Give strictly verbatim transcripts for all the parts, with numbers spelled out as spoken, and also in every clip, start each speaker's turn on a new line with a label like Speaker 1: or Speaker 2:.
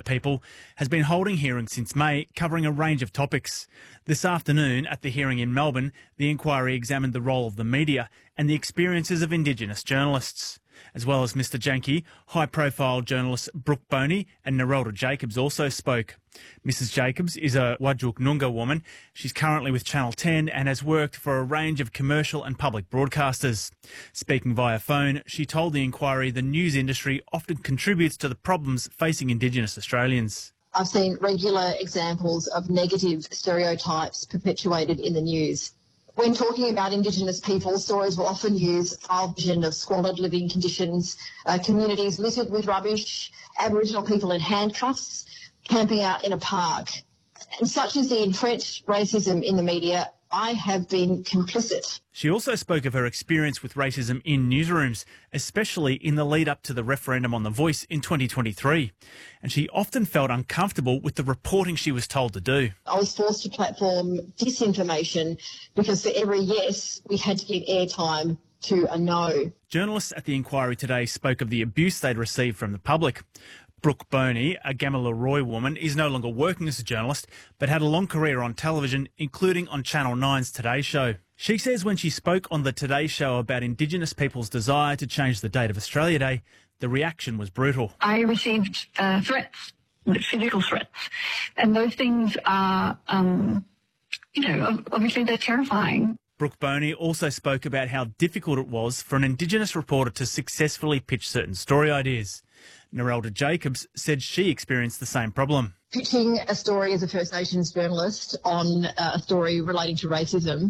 Speaker 1: People has been holding hearings since May, covering a range of topics. This afternoon, at the hearing in Melbourne, the inquiry examined the role of the media and the experiences of Indigenous journalists. As well as Mister Janke, high-profile journalists Brooke Boney and Narelda Jacobs also spoke. Missus Jacobs is a Whadjuk Noongar woman. She's currently with Channel ten and has worked for a range of commercial and public broadcasters. Speaking via phone, she told the inquiry the news industry often contributes to the problems facing Indigenous Australians.
Speaker 2: I've seen regular examples of negative stereotypes perpetuated in the news. When talking about Indigenous people, stories will often use our vision of squalid living conditions, uh, communities littered with rubbish, Aboriginal people in handcuffs, camping out in a park. And such is the entrenched racism in the media, I have been complicit.
Speaker 1: She also spoke of her experience with racism in newsrooms, especially in the lead up to the referendum on The Voice in twenty twenty-three. And she often felt uncomfortable with the reporting she was told to do.
Speaker 2: I was forced to platform disinformation because for every yes, we had to give airtime to a no.
Speaker 1: Journalists at the inquiry today spoke of the abuse they'd received from the public. Brooke Boney, a Gamma-Leroy woman, is no longer working as a journalist, but had a long career on television, including on Channel nine's Today Show. She says when she spoke on the Today Show about Indigenous people's desire to change the date of Australia Day, the reaction was brutal.
Speaker 3: I received uh, threats, physical threats, and those things are, um, you know, obviously they're terrifying.
Speaker 1: Brooke Boney also spoke about how difficult it was for an Indigenous reporter to successfully pitch certain story ideas. Narelda Jacobs said she experienced the same problem.
Speaker 2: Pitching a story as a First Nations journalist on a story relating to racism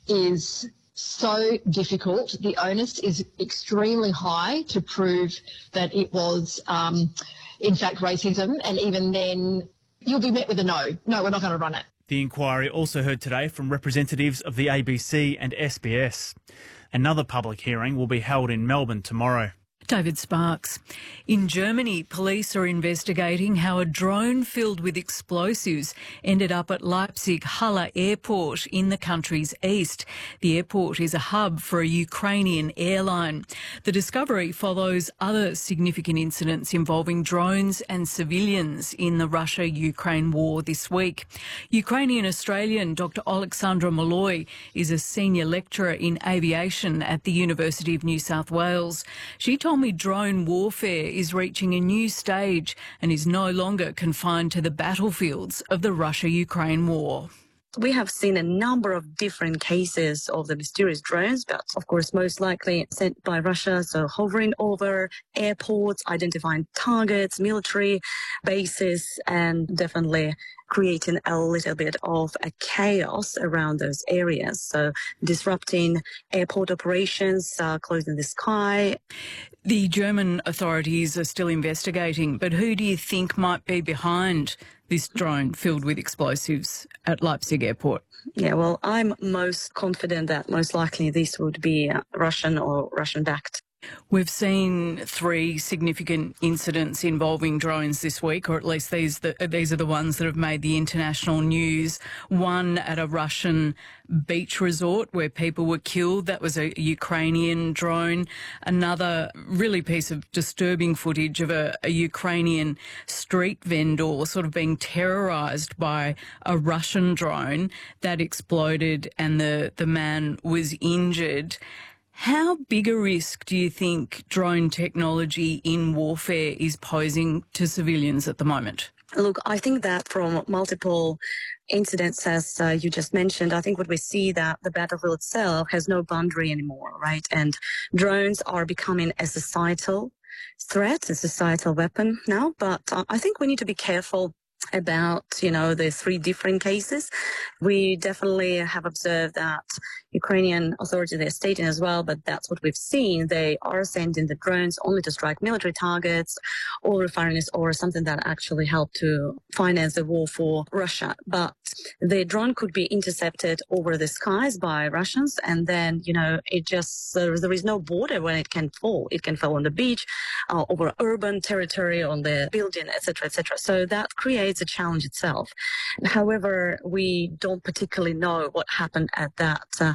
Speaker 2: is so difficult. The onus is extremely high to prove that it was, um, in fact, racism. And even then, you'll be met with a no. No, we're not going to run it.
Speaker 1: The inquiry also heard today from representatives of the A B C and S B S. Another public hearing will be held in Melbourne tomorrow.
Speaker 4: David Sparks. In Germany, police are investigating how a drone filled with explosives ended up at Leipzig-Halle Airport in the country's east. The airport is a hub for a Ukrainian airline. The discovery follows other significant incidents involving drones and civilians in the Russia-Ukraine war this week. Ukrainian-Australian Doctor Alexandra Malloy is a senior lecturer in aviation at the University of New South Wales. She told me drone warfare is reaching a new stage and is no longer confined to the battlefields of the Russia-Ukraine war.
Speaker 5: We have seen a number of different cases of the mysterious drones, but of course most likely sent by Russia, so hovering over airports, identifying targets, military bases, and definitely creating a little bit of a chaos around those areas. So disrupting airport operations, uh, closing the sky.
Speaker 4: The German authorities are still investigating, but who do you think might be behind this drone filled with explosives at Leipzig Airport?
Speaker 5: Yeah, well, I'm most confident that most likely this would be uh, Russian or Russian-backed.
Speaker 4: We've seen three significant incidents involving drones this week, or at least these the, these are the ones that have made the international news. One at a Russian beach resort where people were killed. That was a Ukrainian drone. Another really piece of disturbing footage of a, a Ukrainian street vendor sort of being terrorised by a Russian drone that exploded and the, the man was injured. How big a risk do you think drone technology in warfare is posing to civilians at the moment?
Speaker 5: Look, I think that from multiple incidents, as uh, you just mentioned, I think what we see that the battlefield itself has no boundary anymore, right? And drones are becoming a societal threat, a societal weapon now. But uh, I think we need to be careful about, you know, the three different cases. We definitely have observed that Ukrainian authorities, they're stating as well, but that's what we've seen. They are sending the drones only to strike military targets or refineries or something that actually help to finance the war for Russia. But the drone could be intercepted over the skies by Russians, and then, you know, it just, uh, there is no border when it can fall. It can fall on the beach, uh, over urban territory, on the building, et cetera, et cetera. So that creates a challenge itself. However, we don't particularly know what happened at that uh,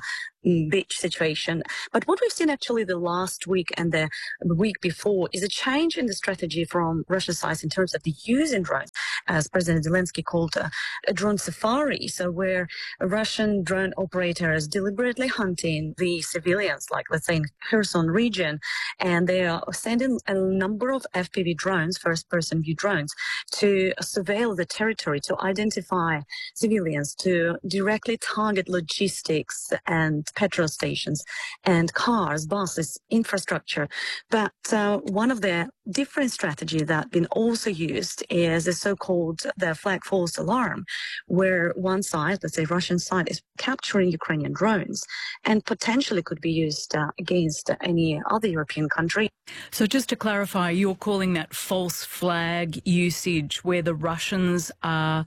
Speaker 5: beach situation. But what we've seen actually the last week and the week before is a change in the strategy from Russia's side in terms of the using drones, as President Zelensky called a, a drone safari. So where Russian drone operators deliberately hunting the civilians, like let's say in Kherson region, and they are sending a number of F P V drones, first-person view drones, to surveil the territory, to identify civilians, to directly target logistics and petrol stations and cars, buses, infrastructure. But uh, one of the different strategies that been also used is the so-called the flag false alarm, where one side, let's say Russian side, is capturing Ukrainian drones and potentially could be used uh, against any other European country.
Speaker 4: So just to clarify, you're calling that false flag usage where the Russians are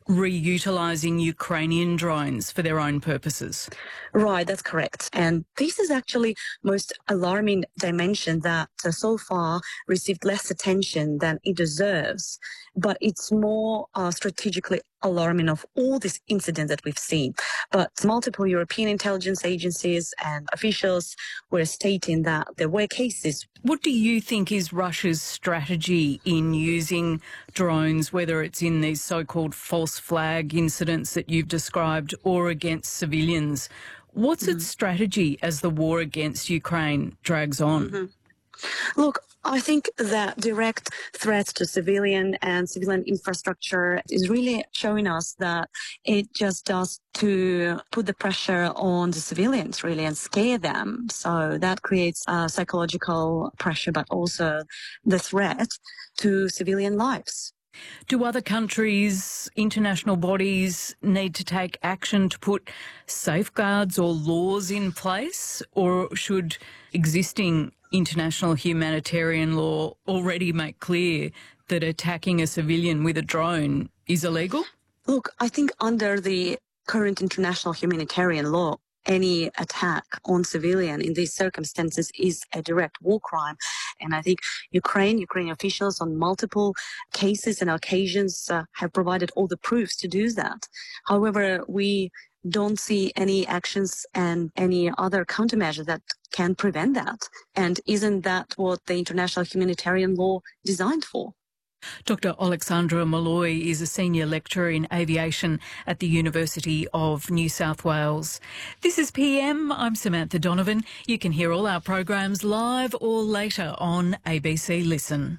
Speaker 4: reutilising Ukrainian drones for their own purposes?
Speaker 5: Right, that's correct. And this is actually most alarming dimension that uh, so far received less attention than it deserves. But it's more uh, strategically alarming of all these incidents that we've seen. But multiple European intelligence agencies and officials were stating that there were cases.
Speaker 4: What do you think is Russia's strategy in using drones, whether it's in these so-called false flag incidents that you've described or against civilians? What's mm-hmm. its strategy as the war against Ukraine drags on?
Speaker 5: Mm-hmm. Look, I think that direct threats to civilian and civilian infrastructure is really showing us that it just does to put the pressure on the civilians, really, and scare them. So that creates uh, psychological pressure, but also the threat to civilian lives.
Speaker 4: Do other countries, international bodies need to take action to put safeguards or laws in place, or should existing international humanitarian law already make clear that attacking a civilian with a drone is illegal?
Speaker 5: Look, I think under the current international humanitarian law, any attack on civilian in these circumstances is a direct war crime. And I think Ukraine, Ukrainian officials on multiple cases and occasions uh, have provided all the proofs to do that. However, we don't see any actions and any other countermeasure that can prevent that. And isn't that what the international humanitarian law designed for?
Speaker 4: Doctor Alexandra Malloy is a senior lecturer in aviation at the University of New South Wales. This is P M. I'm Samantha Donovan. You can hear all our programs live or later on A B C Listen.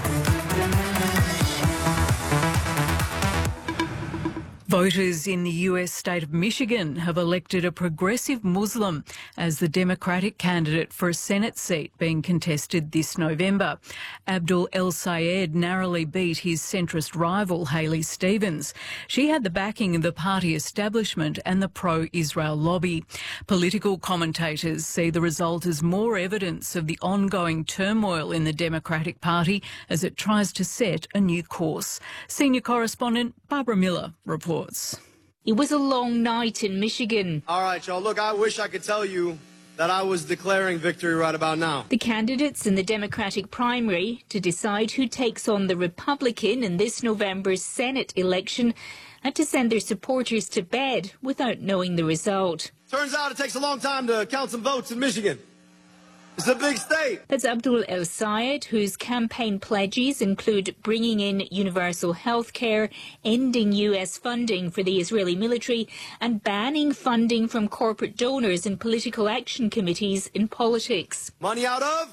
Speaker 4: Voters in the U S state of Michigan have elected a progressive Muslim as the Democratic candidate for a Senate seat being contested this November. Abdul El-Sayed narrowly beat his centrist rival Haley Stevens. She had the backing of the party establishment and the pro-Israel lobby. Political commentators see the result as more evidence of the ongoing turmoil in the Democratic Party as it tries to set a new course. Senior correspondent Barbara Miller reports.
Speaker 6: It was a long night in Michigan.
Speaker 7: All right, y'all. Look, I wish I could tell you that I was declaring victory right about now.
Speaker 6: The candidates in the Democratic primary to decide who takes on the Republican in this November's Senate election had to send their supporters to bed without knowing the result.
Speaker 7: Turns out it takes a long time to count some votes in Michigan. It's a big state.
Speaker 6: That's Abdul El-Sayed, whose campaign pledges include bringing in universal health care, ending U S funding for the Israeli military, and banning funding from corporate donors and political action committees in politics.
Speaker 7: Money out of?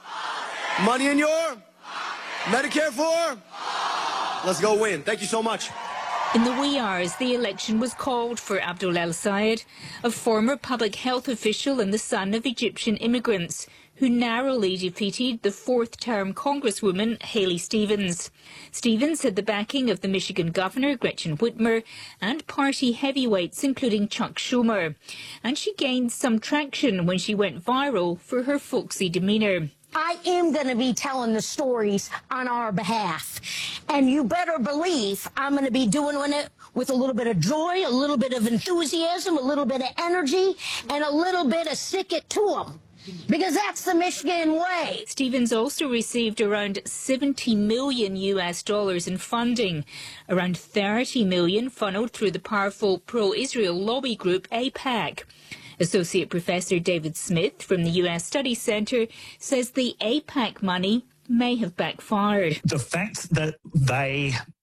Speaker 7: Money in your? Medicare for? Let's go win. Thank you so much.
Speaker 6: In the wee hours, the election was called for Abdul El-Sayed, a former public health official and the son of Egyptian immigrants, who narrowly defeated the fourth-term Congresswoman Haley Stevens. Stevens had the backing of the Michigan Governor, Gretchen Whitmer, and party heavyweights, including Chuck Schumer. And she gained some traction when she went viral for her folksy demeanour.
Speaker 8: I am going to be telling the stories on our behalf. And you better believe I'm going to be doing it with a little bit of joy, a little bit of enthusiasm, a little bit of energy, and a little bit of stick it to them. Because that's the Michigan way.
Speaker 6: Stevens also received around seventy million U S dollars in funding, around thirty million funneled through the powerful pro-Israel lobby group AIPAC. Associate Professor David Smith from the U S Studies Centre says the AIPAC money may have backfired.
Speaker 9: The fact that they